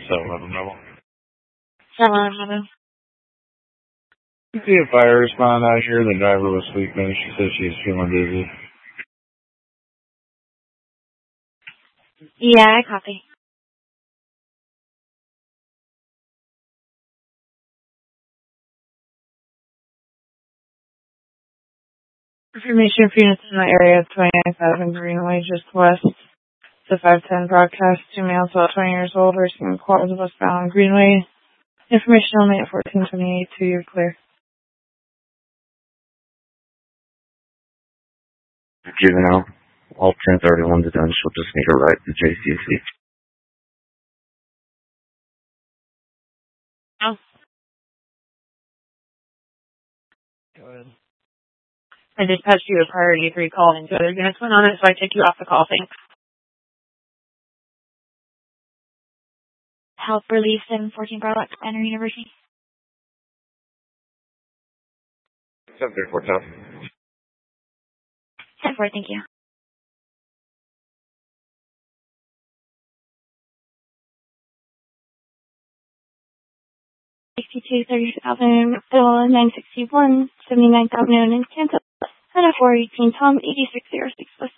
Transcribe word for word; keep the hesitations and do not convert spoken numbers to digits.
seven eleven Rebel. seven eleven. You see a fire respond out here. The driver was sleeping. She said she's feeling dizzy. Yeah, I copy. Information for units in the area of twenty-nine thousand Greenway, just west. The five ten broadcast, two males about twenty years old, racing cars westbound Greenway. Information only at fourteen twenty-eight, two year clear. Juvenile, all ten thirty-one to done. She'll just need a ride to J C C. Oh. Go ahead. I dispatched you a priority three call and two other units went on it, so I take you off the call. Thanks. Help relief seven fourteen Bravo Banner University. seven thirty-four, top. ten four, thank you. sixty-two thirty thousand, nine sixty-one, seventy-nine thousand in Kansas, and a four eighteen Tom, eighty-six oh six plus